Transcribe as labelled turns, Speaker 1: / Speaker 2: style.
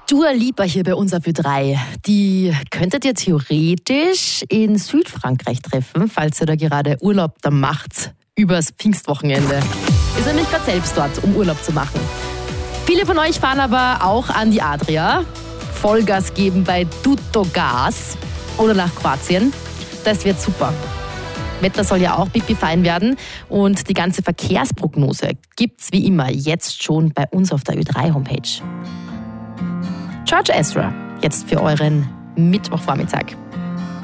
Speaker 1: Dua Lipa hier bei uns auf Ö3. Die könntet ihr theoretisch in Südfrankreich treffen, falls ihr da gerade Urlaub da macht, übers Pfingstwochenende. Ist nämlich gerade selbst dort, um Urlaub zu machen. Viele von euch fahren aber auch an die Adria, Vollgas geben bei Tutto Gas oder nach Kroatien. Das wird super. Wetter soll ja auch pipi-fein werden und die ganze Verkehrsprognose gibt's wie immer jetzt schon bei uns auf der Ö3-Homepage. George Ezra, jetzt für euren Mittwochvormittag.